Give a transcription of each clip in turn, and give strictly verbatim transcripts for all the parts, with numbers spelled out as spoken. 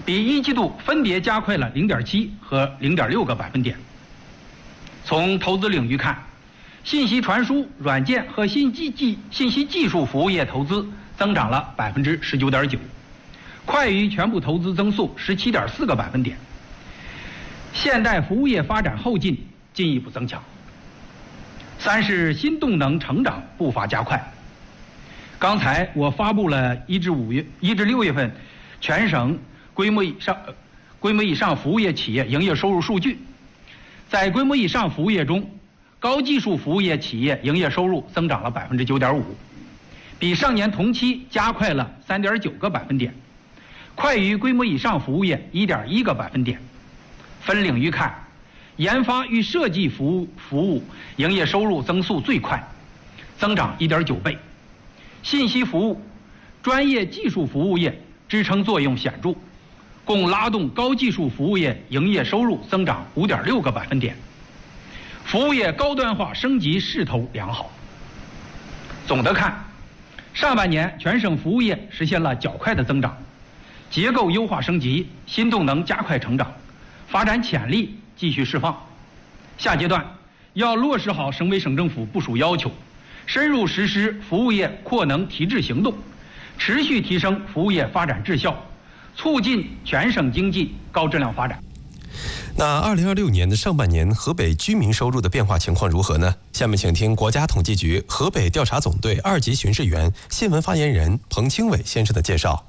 比一季度分别加快了 零点七 和 零点六 个百分点。从投资领域看，信息传输、软件和信息技信息技术服务业投资增长了 百分之十九点九， 快于全部投资增速 十七点四 个百分点。现代服务业发展后劲进一步增强。三是新动能成长步伐加快。刚才我发布了一至五月、一至六月份全省规模以上、规模以上服务业企业营业收入数据。在规模以上服务业中，高技术服务业企业营业收入增长了 百分之九点五， 比上年同期加快了 三点九 个百分点，快于规模以上服务业 一点一 个百分点。分领域看，研发与设计服务服务营业收入增速最快，增长 一点九 倍。信息服务、专业技术服务业支撑作用显著，共拉动高技术服务业营业收入增长 五点六 个百分点。服务业高端化升级势头良好。总的看，上半年全省服务业实现了较快的增长，结构优化升级，新动能加快成长，发展潜力继续释放。下阶段要落实好省委省政府部署要求，深入实施服务业扩能提质行动，持续提升服务业发展质效，促进全省经济高质量发展。 那二零二六年的上半年，河北居民收入的变化情况如何呢？下面请听国家统计局河北调查总队二级巡视员、新闻发言人彭清伟先生的介绍。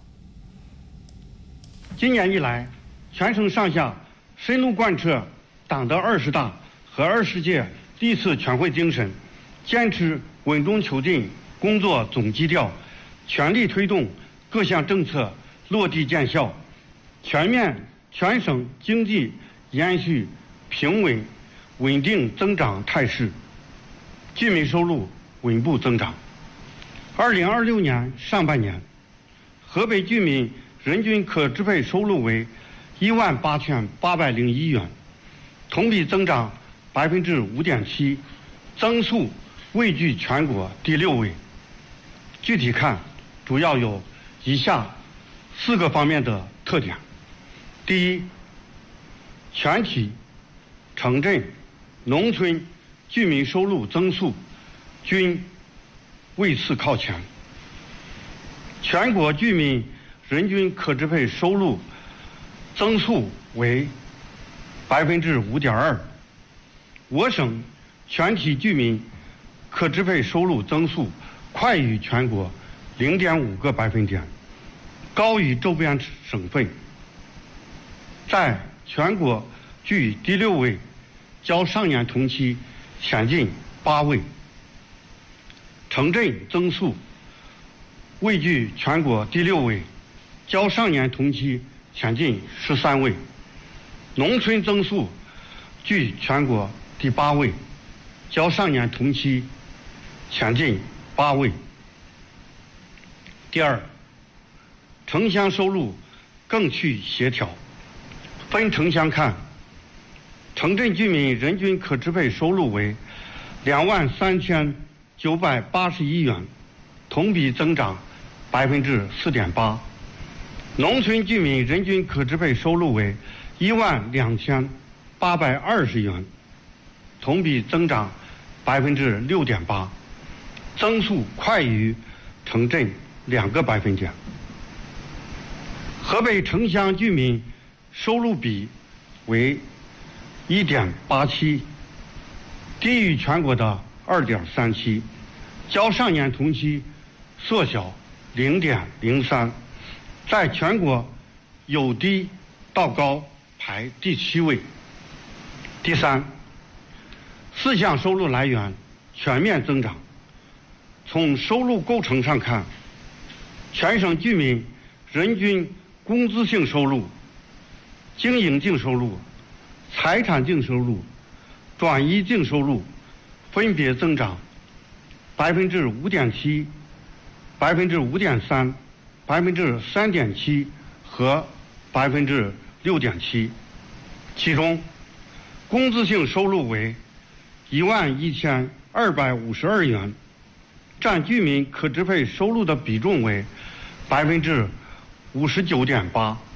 今年以来，全省上下深入贯彻党的二十大和二十届历次全会精神，坚持稳中求进工作总基调，全力推动各项政策落地见效，全面全省经济延续平稳稳定增长态势，居民收入稳步增长。二零二六年上半年，河北居民人均可支配收入为一万八千八百零一元，同比增长百分之五点七，增速位居全国第六位。具体看，主要有以下四个方面的特点。第一，全体城镇、农村居民收入增速均位次靠前，全国居民人均可支配收入增速为百分之五点二，我省全体居民可支配收入增速快于全国零点五个百分点，高于周边省份，在全国居第六位，较上年同期前进八位。城镇增速位居全国第六位，较上年同期前进十三位。农村增速居全国第八位，较上年同期前进八位。第二，城乡收入更趋协调。分城乡看，城镇居民人均可支配收入为两万三千九百八十一元，同比增长百分之四点八。农村居民人均可支配收入为一万两千八百二十元，同比增长百分之六点八，增速快于城镇两个百分点。河北城乡居民收入比为一点八七，低于全国的二点三七，较上年同期缩小零点零三，在全国由低到高排第七位。第三，四项收入来源全面增长。从收入构成上看，全省居民人均工资性收入、经营净收入、财产净收入、转移净收入分别增长百分之五点七、百分之五点三、百分之三点七和百分之六点七。其中，工资性收入为一万一千二百五十二元，占居民可支配收入的比重为百分之五十九点八。